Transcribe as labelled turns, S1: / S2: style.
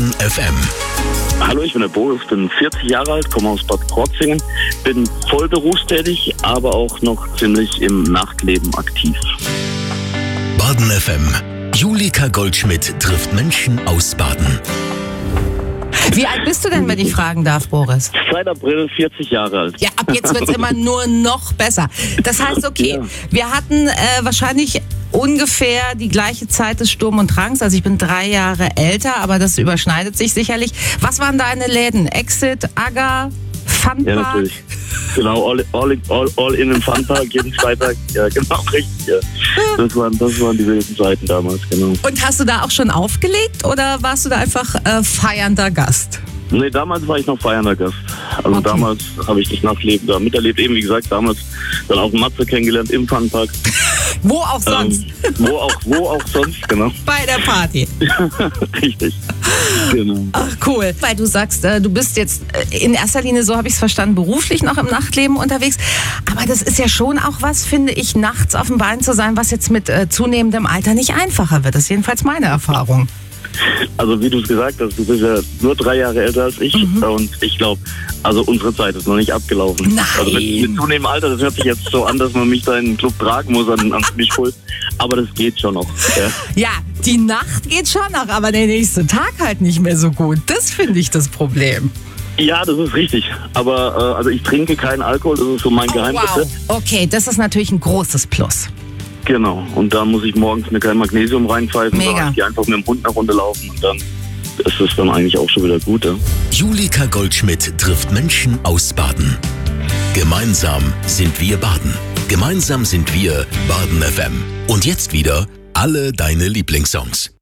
S1: Baden FM.
S2: Hallo, ich bin der Boris, bin 40 Jahre alt, komme aus Bad Krozingen, bin voll berufstätig, aber auch noch ziemlich im Nachtleben aktiv.
S1: Baden FM. Julika Goldschmidt trifft Menschen aus Baden.
S3: Wie alt bist du denn, wenn ich fragen darf, Boris?
S2: Seit April 40 Jahre alt.
S3: Ja, ab jetzt wird es immer nur noch besser. Das heißt, okay, wir hatten wahrscheinlich ungefähr die gleiche Zeit des Sturm und Drangs. Also ich bin 3 Jahre älter, aber das überschneidet sich sicherlich. Was waren deine Läden? Exit, Agga, Funpark?
S2: Ja, natürlich. Genau, all in im Funpark, jeden Freitag. Ja, genau, richtig. Ja. Das waren die wilden Zeiten damals, genau.
S3: Und hast du da auch schon aufgelegt oder warst du da einfach feiernder Gast?
S2: Nee, damals war ich noch feiernder Gast. Also
S3: Okay.
S2: damals habe ich das Nachtleben da miterlebt. Eben, wie gesagt, damals dann auch Matze kennengelernt im Funpark.
S3: Wo auch sonst?
S2: Wo auch sonst, genau.
S3: Bei der Party.
S2: Richtig. Genau.
S3: Ach, cool. Weil du sagst, du bist jetzt in erster Linie, so habe ich es verstanden, beruflich noch im Nachtleben unterwegs. Aber das ist ja schon auch was, finde ich, nachts auf dem Bein zu sein, was jetzt mit zunehmendem Alter nicht einfacher wird. Das ist jedenfalls meine Erfahrung.
S2: Also wie du es gesagt hast, du bist ja nur 3 Jahre älter als ich und ich glaube, also unsere Zeit ist noch nicht abgelaufen.
S3: Nein.
S2: Also mit zunehmendem Alter, das hört sich jetzt so an, dass man mich da in den Club tragen muss an Mischpult, aber das geht schon noch. Ja.
S3: Ja, die Nacht geht schon noch, aber der nächste Tag halt nicht mehr so gut. Das finde ich das Problem.
S2: Ja, das ist richtig, aber also ich trinke keinen Alkohol, das ist so mein Geheimrezept.
S3: Wow. Okay, das ist natürlich ein großes Plus.
S2: Genau, und da muss ich morgens mir kein Magnesium reinpfeifen,
S3: Mega.
S2: sondern ich gehe einfach mit dem Hund nach Runde laufen und dann ist es dann eigentlich auch schon wieder gut. Ja.
S1: Julika Goldschmidt trifft Menschen aus Baden. Gemeinsam sind wir Baden. Gemeinsam sind wir Baden FM. Und jetzt wieder alle deine Lieblingssongs.